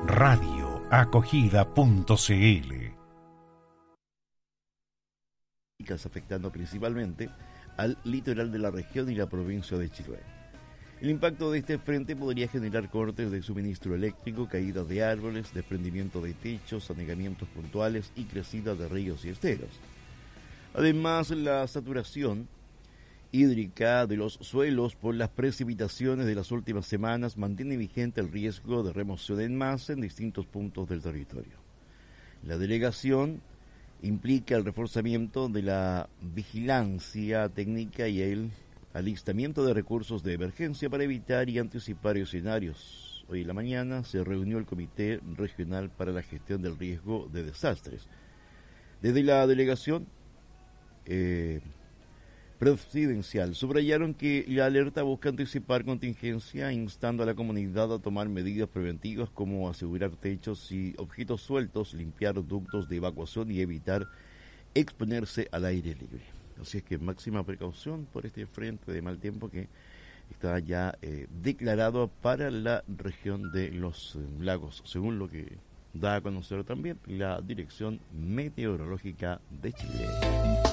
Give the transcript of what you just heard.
radioacogida.cl. Afectando principalmente al litoral de la región y la provincia de Chiloé. El impacto de este frente podría generar cortes de suministro eléctrico, caídas de árboles, desprendimiento de techos, anegamientos puntuales y crecida de ríos y esteros. Además, la saturación hídrica de los suelos por las precipitaciones de las últimas semanas mantiene vigente el riesgo de remoción en masa en distintos puntos del territorio. La delegación implica el reforzamiento de la vigilancia técnica y el alistamiento de recursos de emergencia para evitar y anticipar escenarios. Hoy en la mañana se reunió el Comité Regional para la Gestión del Riesgo de Desastres. Desde la delegación presidencial subrayaron que la alerta busca anticipar contingencia, instando a la comunidad a tomar medidas preventivas como asegurar techos y objetos sueltos, limpiar ductos de evacuación y evitar exponerse al aire libre. Así es que máxima precaución por este frente de mal tiempo que está ya declarado para la región de los lagos, según lo que da a conocer también la Dirección Meteorológica de Chile.